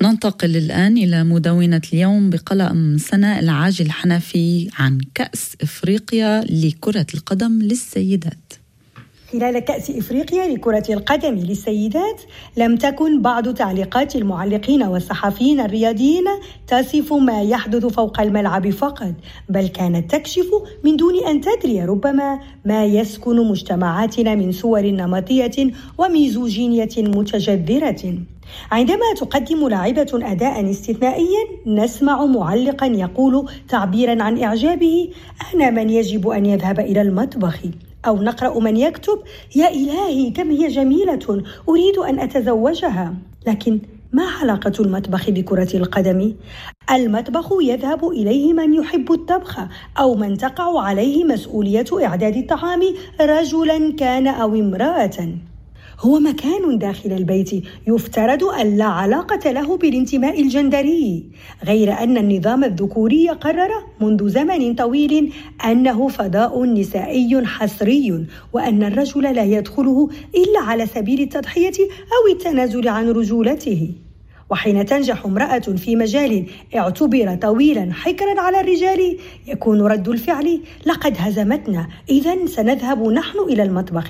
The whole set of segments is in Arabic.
ننتقل الآن إلى مدونة اليوم بقلم سناء العاجي الحنفي عن كأس إفريقيا لكرة القدم للسيدات. خلال كأس إفريقيا لكرة القدم للسيدات لم تكن بعض تعليقات المعلقين والصحفيين الرياضيين تصف ما يحدث فوق الملعب فقط، بل كانت تكشف من دون أن تدري ربما ما يسكن مجتمعاتنا من صور نمطية وميزوجينية متجذرة. عندما تقدم لاعبة أداء استثنائيا نسمع معلقا يقول تعبيرا عن إعجابه: أنا من يجب أن يذهب إلى المطبخ. أو نقرأ من يكتب: يا إلهي كم هي جميلة، أريد أن أتزوجها. لكن ما علاقة المطبخ بكرة القدم؟ المطبخ يذهب إليه من يحب الطبخ أو من تقع عليه مسؤولية إعداد الطعام، رجلا كان أو امرأة. هو مكان داخل البيت يفترض أن لا علاقة له بالانتماء الجندري، غير أن النظام الذكوري قرر منذ زمن طويل أنه فضاء نسائي حصري، وأن الرجل لا يدخله إلا على سبيل التضحية أو التنازل عن رجولته. وحين تنجح امرأة في مجال اعتبر طويلا حكرا على الرجال يكون رد الفعل: لقد هزمتنا، إذن سنذهب نحن إلى المطبخ.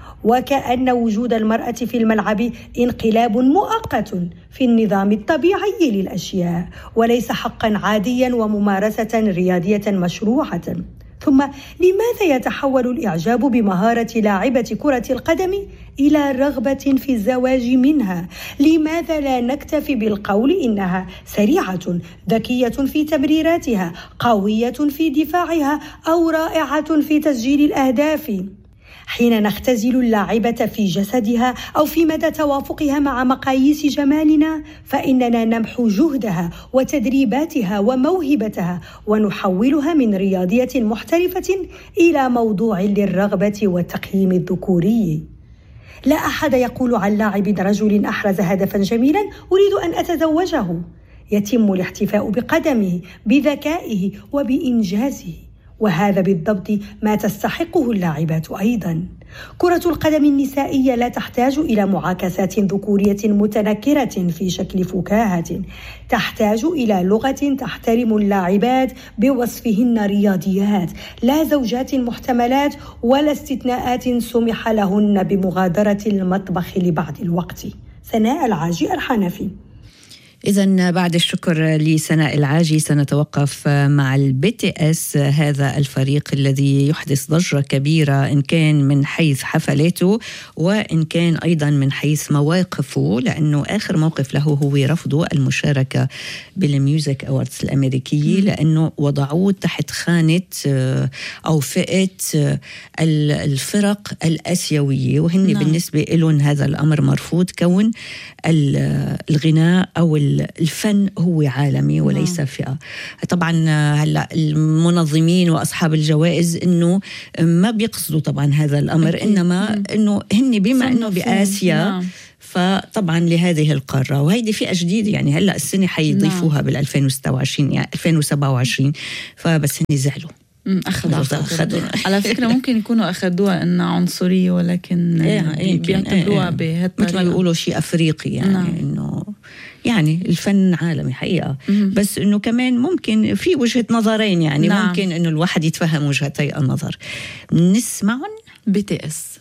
وكأن وجود المرأة في الملعب انقلاب مؤقت في النظام الطبيعي للأشياء، وليس حقا عاديا وممارسة رياضية مشروعة. ثم لماذا يتحول الإعجاب بمهارة لاعبة كرة القدم إلى رغبة في الزواج منها؟ لماذا لا نكتفي بالقول إنها سريعة، ذكية في تمريراتها، قوية في دفاعها، أو رائعة في تسجيل الأهداف؟ حين نختزل اللاعبة في جسدها أو في مدى توافقها مع مقاييس جمالنا فإننا نمحو جهدها وتدريباتها وموهبتها ونحولها من رياضية محترفة إلى موضوع للرغبة والتقييم الذكوري. لا أحد يقول عن لاعب رجل أحرز هدفا جميلا: أريد أن أتزوجه. يتم الاحتفاء بقدمه، بذكائه وبإنجازه، وهذا بالضبط ما تستحقه اللاعبات أيضا. كرة القدم النسائية لا تحتاج إلى معاكسات ذكورية متنكرة في شكل فكاهة، تحتاج إلى لغة تحترم اللاعبات بوصفهن رياضيات، لا زوجات محتملات ولا استثناءات سمح لهن بمغادرة المطبخ لبعض الوقت. سناء العاجي الحنفي. إذن بعد الشكر لسناء العاجي سنتوقف مع الBTS، هذا الفريق الذي يحدث ضجة كبيرة إن كان من حيث حفلاته وإن كان أيضا من حيث مواقفه، لأنه آخر موقف له هو رفض المشاركة بالميوزك أواردز الأمريكي، لأنه وضعوه تحت خانة أو فئة الفرق الآسيوية، وهن بالنسبة لهم هذا الأمر مرفوض، كون الغناء أو الفن هو عالمي وليس فئة. طبعا هلا المنظمين وأصحاب الجوائز إنه ما بيقصدوا طبعا هذا الأمر، إنما إنه هن بما إنه بآسيا فطبعا لهذه القارة، وهيدي فئة جديدة يعني هلا السنة حيضيفوها بال2026 يعني 2027، فبس هن زعلوا أخذوا. على فكرة ممكن يكونوا أخذوها إنها عنصرية، ولكن بيعتبروها بهالطريقة مثل ما بيقولوا شيء أفريقي يعني إنه يعني الفن عالمي حقيقة، بس إنه كمان ممكن في وجهة نظرين يعني ممكن إنه الواحد يتفهم وجهتي النظر. نسمعن BTS.